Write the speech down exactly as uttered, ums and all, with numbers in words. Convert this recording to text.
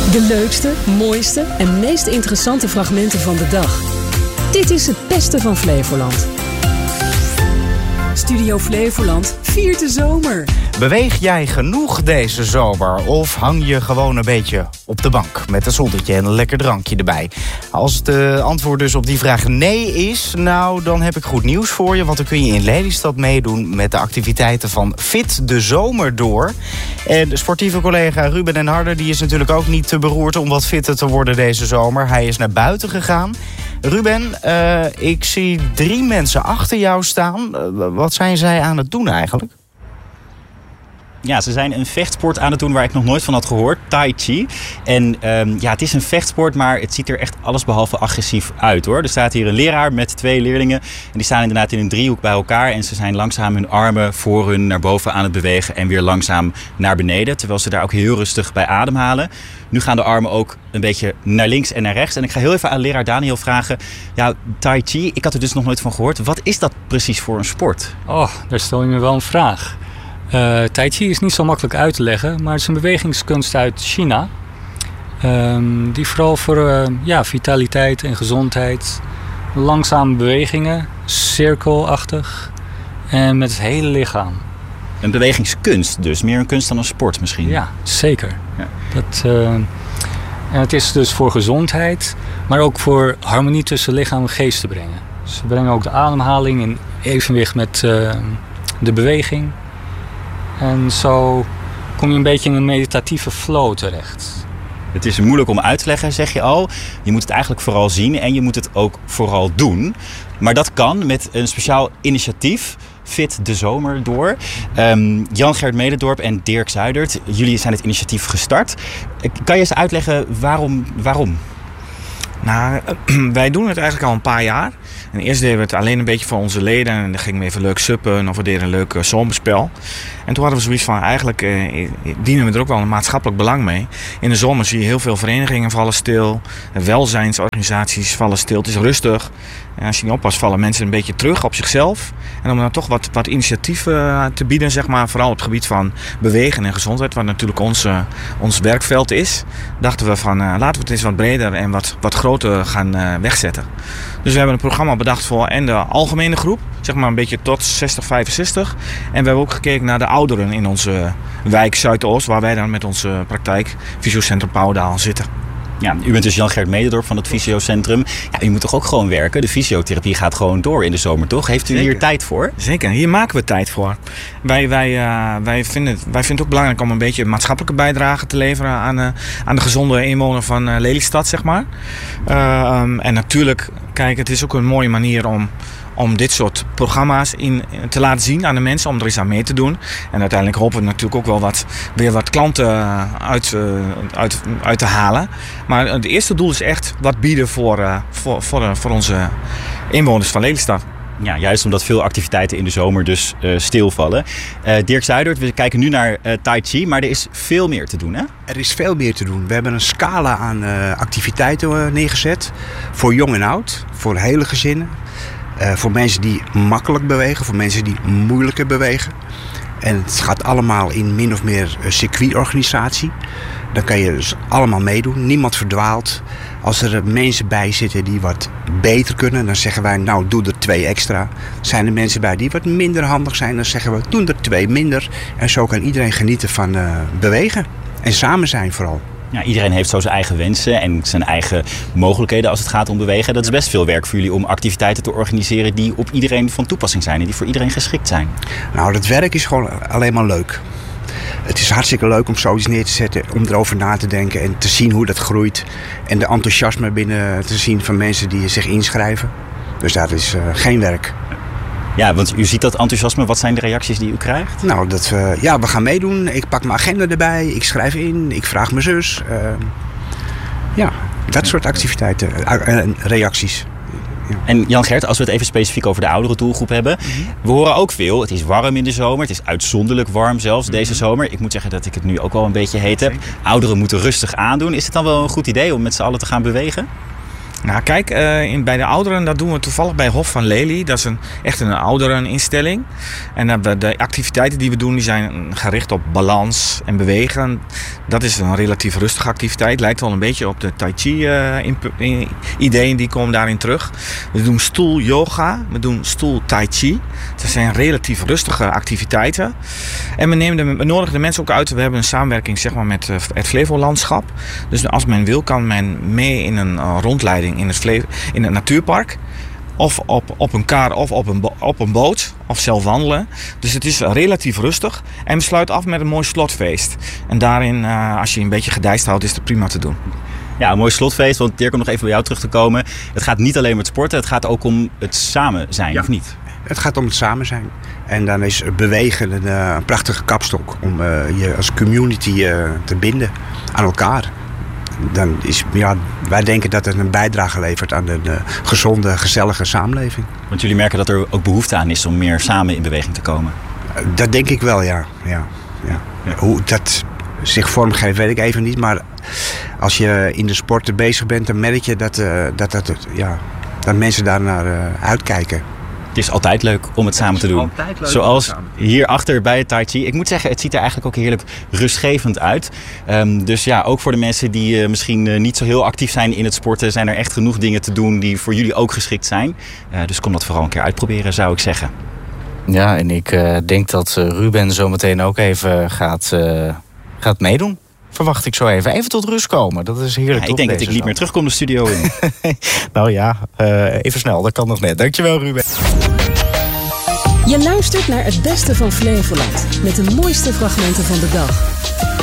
De leukste, mooiste en meest interessante fragmenten van de dag. Dit is het beste van Flevoland. Studio Flevoland viert de zomer. Beweeg jij genoeg deze zomer? Of hang je gewoon een beetje op de bank met een zonnetje en een lekker drankje erbij? Als het uh, antwoord dus op die vraag nee is, nou dan heb ik goed nieuws voor je. Want dan kun je in Lelystad meedoen met de activiteiten van Fit de Zomer door. En de sportieve collega Ruben den Harder die is natuurlijk ook niet te beroerd om wat fitter te worden deze zomer. Hij is naar buiten gegaan. Ruben, uh, ik zie drie mensen achter jou staan. Uh, wat zijn zij aan het doen eigenlijk? Ja, ze zijn een vechtsport aan het doen waar ik nog nooit van had gehoord. Tai Chi. En um, ja, het is een vechtsport, maar het ziet er echt allesbehalve agressief uit, hoor. Er staat hier een leraar met twee leerlingen. En die staan inderdaad in een driehoek bij elkaar. En ze zijn langzaam hun armen voor hun naar boven aan het bewegen. En weer langzaam naar beneden. Terwijl ze daar ook heel rustig bij ademhalen. Nu gaan de armen ook een beetje naar links en naar rechts. En ik ga heel even aan leraar Daniel vragen. Ja, Tai Chi, ik had er dus nog nooit van gehoord. Wat is dat precies voor een sport? Oh, daar stel je me wel een vraag. Uh, Tai Chi is niet zo makkelijk uit te leggen, maar het is een bewegingskunst uit China. Um, die vooral voor uh, ja, vitaliteit en gezondheid, langzame bewegingen, cirkelachtig en met het hele lichaam. Een bewegingskunst dus, meer een kunst dan een sport misschien? Ja, zeker. Ja. Dat, uh, en het is dus voor gezondheid, maar ook voor harmonie tussen lichaam en geest te brengen. Ze brengen ook de ademhaling in evenwicht met uh, de beweging. En zo kom je een beetje in een meditatieve flow terecht. Het is moeilijk om uit te leggen, zeg je al. Je moet het eigenlijk vooral zien en je moet het ook vooral doen. Maar dat kan met een speciaal initiatief, Fit de Zomer door. Um, Jan-Gert Mededorp en Dirk Zuidert, jullie zijn het initiatief gestart. Kan je eens uitleggen waarom? waarom? Nou, wij doen het eigenlijk al een paar jaar. En eerst deden we het alleen een beetje voor onze leden. En dan gingen we even leuk suppen of we deden een leuk uh, zomerspel. En toen hadden we zoiets van, eigenlijk uh, dienen we er ook wel een maatschappelijk belang mee. In de zomer zie je heel veel verenigingen vallen stil. Welzijnsorganisaties vallen stil. Het is rustig. En als je niet oppast, vallen mensen een beetje terug op zichzelf. En om dan toch wat, wat initiatief uh, te bieden, zeg maar, vooral op het gebied van bewegen en gezondheid, wat natuurlijk ons, uh, ons werkveld is, dachten we van, uh, laten we het eens wat breder en wat, wat groter gaan uh, wegzetten. Dus we hebben een programma bedacht voor en de algemene groep, zeg maar een beetje tot zestig, vijfenzestig. En we hebben ook gekeken naar de ouderen in onze wijk Zuidoost, waar wij dan met onze praktijk Fysiocentrum Pauwdaal zitten. Ja, u bent dus Jan-Gert Mededorp van het Fysiocentrum. Ja, u moet toch ook gewoon werken? De fysiotherapie gaat gewoon door in de zomer, toch? Heeft u Zeker. hier tijd voor? Zeker, hier maken we tijd voor. Wij, wij, uh, wij, vinden het, wij vinden het ook belangrijk om een beetje maatschappelijke bijdrage te leveren aan, uh, aan de gezonde inwoner van uh, Lelystad, zeg maar. Uh, um, en natuurlijk, kijk, het is ook een mooie manier om... om dit soort programma's in, te laten zien aan de mensen, om er eens aan mee te doen. En uiteindelijk hopen we natuurlijk ook wel wat, weer wat klanten uit, uit, uit te halen. Maar het eerste doel is echt wat bieden voor, voor, voor, voor onze inwoners van Lelystad. Ja, juist omdat veel activiteiten in de zomer dus uh, stilvallen. Uh, Dirk Zuidert, we kijken nu naar uh, Tai Chi, maar er is veel meer te doen, hè? Er is veel meer te doen. We hebben een scala aan uh, activiteiten uh, neergezet. Voor jong en oud, voor hele gezinnen. Uh, voor mensen die makkelijk bewegen, voor mensen die moeilijker bewegen. En het gaat allemaal in min of meer circuitorganisatie. Dan kan je dus allemaal meedoen. Niemand verdwaalt. Als er mensen bij zitten die wat beter kunnen, dan zeggen wij, nou, doe er twee extra. Zijn er mensen bij die wat minder handig zijn, dan zeggen we, doe er twee minder. En zo kan iedereen genieten van uh, bewegen. En samen zijn vooral. Ja, iedereen heeft zo zijn eigen wensen en zijn eigen mogelijkheden als het gaat om bewegen. Dat is best veel werk voor jullie om activiteiten te organiseren die op iedereen van toepassing zijn en die voor iedereen geschikt zijn. Nou, dat werk is gewoon alleen maar leuk. Het is hartstikke leuk om zoiets neer te zetten, om erover na te denken en te zien hoe dat groeit. En de enthousiasme binnen te zien van mensen die zich inschrijven. Dus dat is uh, geen werk. Ja, want u ziet dat enthousiasme. Wat zijn de reacties die u krijgt? Nou, dat, uh, ja, we gaan meedoen. Ik pak mijn agenda erbij. Ik schrijf in. Ik vraag mijn zus. Uh, ja, dat soort activiteiten. Uh, reacties. Ja. En Jan-Gert, als we het even specifiek over de oudere doelgroep hebben. Mm-hmm. We horen ook veel. Het is warm in de zomer. Het is uitzonderlijk warm zelfs mm-hmm. deze zomer. Ik moet zeggen dat ik het nu ook wel een beetje heet heb. Ouderen moeten rustig aandoen. Is het dan wel een goed idee om met z'n allen te gaan bewegen? Nou, kijk, uh, in, bij de ouderen, dat doen we toevallig bij Hof van Lely. Dat is een, echt een oudereninstelling. En uh, de activiteiten die we doen, die zijn gericht op balans en bewegen. Dat is een relatief rustige activiteit. Lijkt wel een beetje op de Tai Chi uh, in, in, ideeën, die komen daarin terug. We doen stoel yoga, we doen stoel Tai Chi. Dat zijn relatief rustige activiteiten. En we, nemen de, we nodigen de mensen ook uit. We hebben een samenwerking, zeg maar, met uh, het Flevolandschap. Dus als men wil, kan men mee in een uh, rondleiding in het, Fle- in het natuurpark. Of op, op een kar of op een, bo- op een boot. Of zelf wandelen. Dus het is relatief rustig. En we sluiten af met een mooi slotfeest. En daarin, uh, als je een beetje gedijst houdt, is het prima te doen. Ja, een mooi slotfeest. Want Dirk, om nog even bij jou terug te komen. Het gaat niet alleen om het sporten. Het gaat ook om het samen zijn, ja. Of niet? Het gaat om het samen zijn. En dan is bewegen een, uh, een prachtige kapstok. Om uh, je als community uh, te binden aan elkaar. Dan is, ja, wij denken dat het een bijdrage levert aan een uh, gezonde, gezellige samenleving. Want jullie merken dat er ook behoefte aan is om meer samen in beweging te komen? Uh, dat denk ik wel, ja. ja, ja. ja. Hoe dat zich vormgeeft, weet ik even niet. Maar als je in de sporten bezig bent, dan merk je dat, uh, dat, dat, ja, dat mensen daar naar uh, uitkijken. Het is altijd leuk om het samen te doen. Zoals hierachter bij het Tai Chi. Ik moet zeggen, het ziet er eigenlijk ook heerlijk rustgevend uit. Um, dus ja, ook voor de mensen die uh, misschien uh, niet zo heel actief zijn in het sporten, zijn er echt genoeg dingen te doen die voor jullie ook geschikt zijn. Uh, dus kom dat vooral een keer uitproberen, zou ik zeggen. Ja, en ik uh, denk dat uh, Ruben zo meteen ook even gaat, uh, gaat meedoen. Verwacht ik zo even. Even tot rust komen. Dat is heerlijk. Ja, ik denk dat ik niet meer terugkom de studio in. Nou ja, uh, even snel. Dat kan nog net. Dankjewel, Ruben. Je luistert naar het beste van Flevoland. Met de mooiste fragmenten van de dag.